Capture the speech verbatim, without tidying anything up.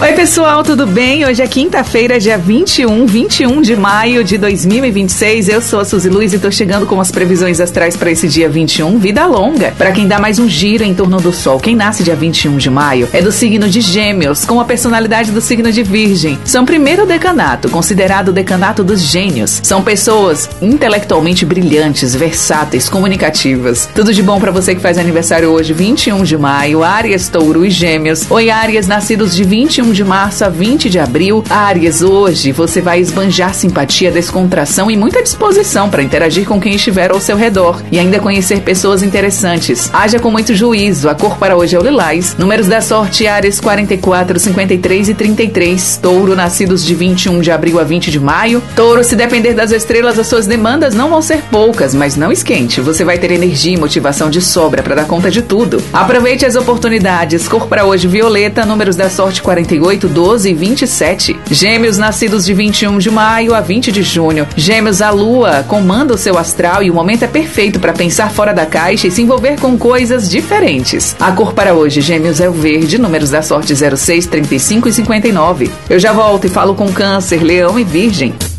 Oi pessoal, tudo bem? Hoje é quinta-feira, dia vinte e um, vinte e um de maio de dois mil e vinte e seis. Eu sou a Suzy Luiz e tô chegando com as previsões astrais para esse dia vinte e um, vida longa. Para quem dá mais um giro em torno do Sol, quem nasce dia vinte e um de maio é do signo de Gêmeos, com a personalidade do signo de Virgem. São primeiro decanato, considerado o decanato dos gênios. São pessoas intelectualmente brilhantes, versáteis, comunicativas. Tudo de bom para você que faz aniversário hoje, vinte e um de maio, Áries, Touro e Gêmeos. Oi, Áries, nascidos de vinte e um de março a vinte de abril. Áries, hoje você vai esbanjar simpatia, descontração e muita disposição para interagir com quem estiver ao seu redor e ainda conhecer pessoas interessantes. Haja com muito juízo. A cor para hoje é o lilás. Números da sorte: Áries quarenta e quatro, cinquenta e três e trinta e três. Touro, nascidos de vinte e um de abril a vinte de maio. Touro, se depender das estrelas, as suas demandas não vão ser poucas, mas não esquente. Você vai ter energia e motivação de sobra para dar conta de tudo. Aproveite as oportunidades. Cor para hoje violeta. Números da sorte quarenta e oito, doze e vinte e sete. Gêmeos, nascidos de vinte e um de maio a vinte de junho. Gêmeos, a lua comanda o seu astral e o momento é perfeito para pensar fora da caixa e se envolver com coisas diferentes. A cor para hoje, Gêmeos, é o verde. Números da sorte zero seis, trinta e cinco e cinquenta e nove. Eu já volto e falo com Câncer, Leão e Virgem.